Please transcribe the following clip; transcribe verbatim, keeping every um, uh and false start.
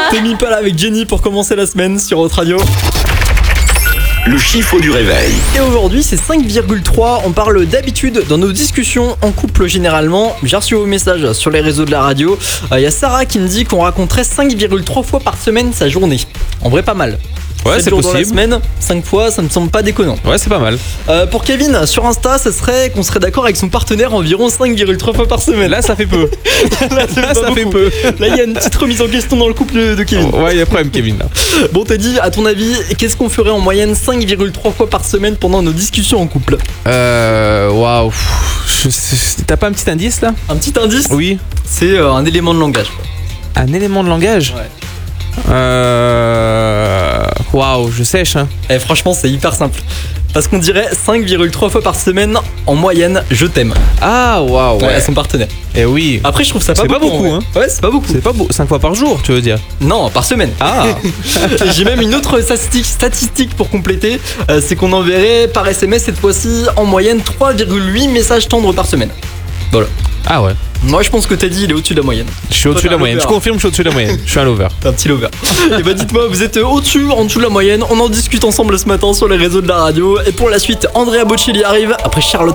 T'es mis pas là avec Jenny pour commencer la semaine sur Hot Radio. Le chiffre du réveil. Et aujourd'hui c'est cinq virgule trois, on parle d'habitude dans nos discussions en couple généralement. J'ai reçu vos messages sur les réseaux de la radio. Il euh, y a Sarah qui me dit qu'on raconterait cinq virgule trois fois par semaine sa journée. En vrai pas mal. Ouais, c'est jours possible. Dans la semaine, cinq fois, ça me semble pas déconnant. Ouais, c'est pas mal. Euh, pour Kevin, sur Insta, ça serait qu'on serait d'accord avec son partenaire environ cinq virgule trois fois par semaine. Là, ça fait peu. Là, Là ça fait peu. Là, il y a une petite remise en question dans le couple de, de Kevin. Ouais, il y a problème, Kevin. Là. Bon, t'as dit, à ton avis, qu'est-ce qu'on ferait en moyenne cinq virgule trois fois par semaine pendant nos discussions en couple? Euh. Waouh. T'as pas un petit indice là? Un petit indice? Oui. C'est euh, un élément de langage. Quoi. Un élément de langage? Ouais. Euh. Waouh, je sèche, hein. Et franchement, c'est hyper simple. Parce qu'on dirait cinq virgule trois fois par semaine en moyenne, je t'aime. Ah, waouh, ouais. Ouais, à son partenaire. Et oui. Après, je trouve ça pas c'est beaucoup. pas beaucoup, en hein. vrai. Ouais, c'est pas beaucoup. C'est pas beau. cinq fois par jour, tu veux dire? Non, par semaine. Ah. Et j'ai même une autre statistique, statistique pour compléter. Euh, c'est qu'on enverrait par S M S cette fois-ci en moyenne trois virgule huit messages tendres par semaine. Voilà. Ah ouais. Moi, je pense que Teddy, il est au-dessus de la moyenne. Je suis au-dessus de la moyenne. Je confirme, je suis au-dessus de la moyenne. Je suis un lover. T'es un petit lover. Et bah, dites-moi, vous êtes au-dessus, en dessous de la moyenne. On en discute ensemble ce matin sur les réseaux de la radio. Et pour la suite, Andrea Bocelli arrive après Charlotte.